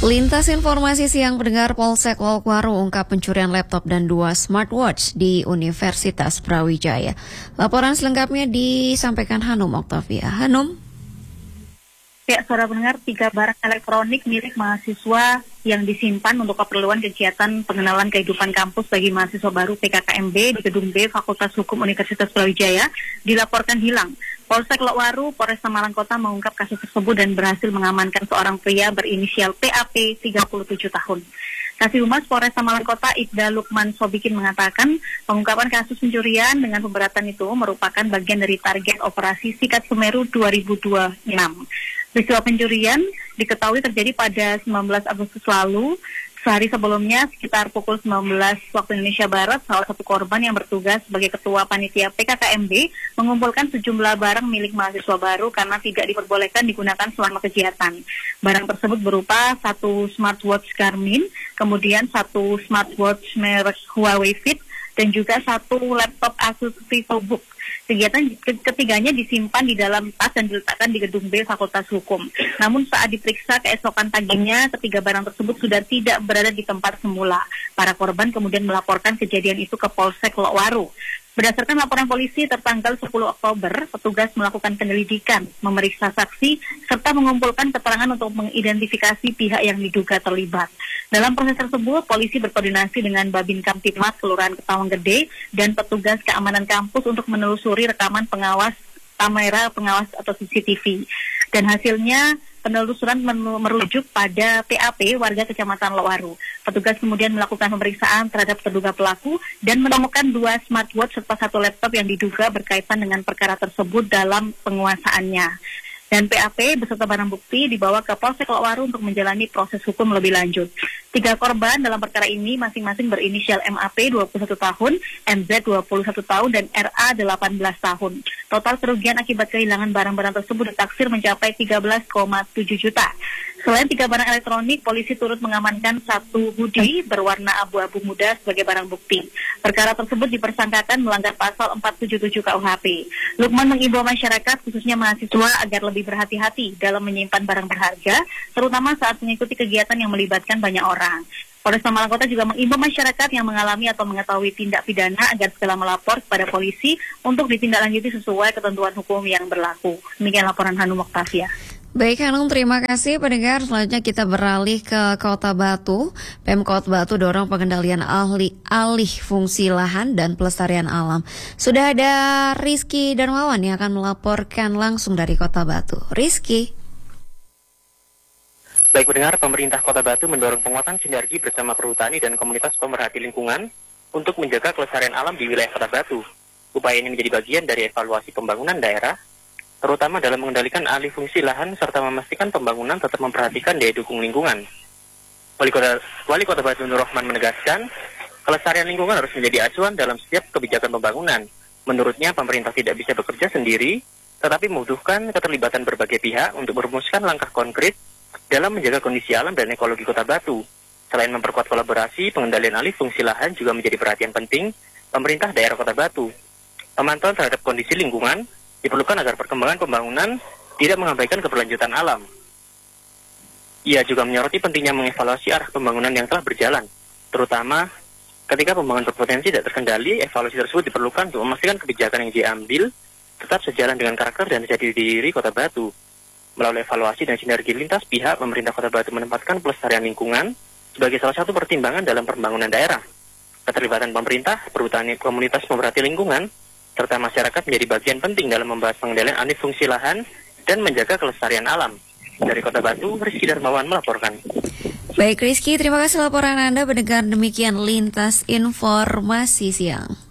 Lintas informasi siang pendengar, Polsek Lokwaru ungkap pencurian laptop dan 2 smartwatch di Universitas Brawijaya. Laporan selengkapnya disampaikan Hanum Oktavia. Hanum. Ya, saudara pendengar, 3 barang elektronik milik mahasiswa yang disimpan untuk keperluan kegiatan pengenalan kehidupan kampus bagi mahasiswa baru PKKMB di Gedung B Fakultas Hukum Universitas Brawijaya dilaporkan hilang. Polsek Lokwaru, Polresta Malang Kota mengungkap kasus tersebut dan berhasil mengamankan seorang pria berinisial PAP 37 tahun. Kasih Humas Polresta Malang Kota Ibda Lukman Sobikin mengatakan pengungkapan kasus pencurian dengan pemberatan itu merupakan bagian dari target operasi Sikat Semeru 2026. Peristiwa pencurian diketahui terjadi pada 19 Agustus lalu. Sehari sebelumnya, sekitar pukul 19 waktu Indonesia Barat, salah satu korban yang bertugas sebagai ketua panitia PKKMB mengumpulkan sejumlah barang milik mahasiswa baru karena tidak diperbolehkan digunakan selama kegiatan. Barang tersebut berupa 1 smartwatch Garmin, kemudian 1 smartwatch merek Huawei Fit, dan juga 1 laptop Asus VivoBook. Kegiatan ketiganya disimpan di dalam tas dan diletakkan di Gedung B Fakultas Hukum. Namun saat diperiksa keesokan paginya, ketiga barang tersebut sudah tidak berada di tempat semula. Para korban kemudian melaporkan kejadian itu ke Polsek Lokwaru. Berdasarkan laporan polisi, tertanggal 10 Oktober, petugas melakukan penyelidikan, memeriksa saksi, serta mengumpulkan keterangan untuk mengidentifikasi pihak yang diduga terlibat. Dalam proses tersebut, polisi berkoordinasi dengan Babin Kamtipmas Kelurahan Ketawang Gede dan petugas keamanan kampus untuk menelusuri rekaman pengawas kamera pengawas atau CCTV. Dan hasilnya penelusuran merujuk pada PAP warga Kecamatan Lokwaru. Petugas kemudian melakukan pemeriksaan terhadap terduga pelaku dan menemukan 2 smartwatch serta 1 laptop yang diduga berkaitan dengan perkara tersebut dalam penguasaannya. Dan PAP beserta barang bukti dibawa ke Polsek Lokwaru untuk menjalani proses hukum lebih lanjut. 3 korban dalam perkara ini masing-masing berinisial MAP 21 tahun, MZ 21 tahun, dan RA 18 tahun. Total kerugian akibat kehilangan barang-barang tersebut ditaksir mencapai 13,7 juta. Selain 3 barang elektronik, polisi turut mengamankan 1 hoodie berwarna abu-abu muda sebagai barang bukti. Perkara tersebut dipersangkakan melanggar pasal 477 KUHP. Lukman mengimbau masyarakat, khususnya mahasiswa, agar lebih berhati-hati dalam menyimpan barang berharga, terutama saat mengikuti kegiatan yang melibatkan banyak orang. Polresta Malang Kota juga mengimbau masyarakat yang mengalami atau mengetahui tindak pidana agar segera melapor kepada polisi untuk ditindaklanjuti sesuai ketentuan hukum yang berlaku. Demikian laporan Hanum Oktavia. Baik Hanum, terima kasih pendengar. Selanjutnya kita beralih ke Kota Batu. Pemkot Batu dorong pengendalian alih fungsi lahan dan pelestarian alam. Sudah ada Rizky Darmawan yang akan melaporkan langsung dari Kota Batu. Rizky. Baik pendengar, pemerintah Kota Batu mendorong penguatan sinergi bersama perhutani dan komunitas pemerhati lingkungan untuk menjaga kelestarian alam di wilayah Kota Batu. Upaya ini menjadi bagian dari evaluasi pembangunan daerah, terutama dalam mengendalikan alih fungsi lahan serta memastikan pembangunan tetap memperhatikan daya dukung lingkungan. Wali Kota Batu Nur Rahman menegaskan, kelestarian lingkungan harus menjadi acuan dalam setiap kebijakan pembangunan. Menurutnya, pemerintah tidak bisa bekerja sendiri, tetapi membutuhkan keterlibatan berbagai pihak untuk merumuskan langkah konkret dalam menjaga kondisi alam dan ekologi Kota Batu. Selain memperkuat kolaborasi, pengendalian alih fungsi lahan juga menjadi perhatian penting pemerintah daerah Kota Batu. Pemantauan terhadap kondisi lingkungan diperlukan agar perkembangan pembangunan tidak mengabaikan keberlanjutan alam. Ia juga menyoroti pentingnya mengevaluasi arah pembangunan yang telah berjalan, terutama ketika pembangunan berpotensi tidak terkendali. Evaluasi tersebut diperlukan untuk memastikan kebijakan yang diambil tetap sejalan dengan karakter dan jati diri Kota Batu. Melalui evaluasi dan sinergi lintas pihak, pemerintah Kota Batu menempatkan pelestarian lingkungan sebagai salah satu pertimbangan dalam pembangunan daerah. Keterlibatan pemerintah, perhutani, komunitas pemerhati lingkungan, serta masyarakat menjadi bagian penting dalam membahas pengendalian alih fungsi lahan dan menjaga kelestarian alam. Dari Kota Batu, Rizky Darmawan melaporkan. Baik Rizky, terima kasih laporan Anda. Pendengar, demikian Lintas Informasi Siang.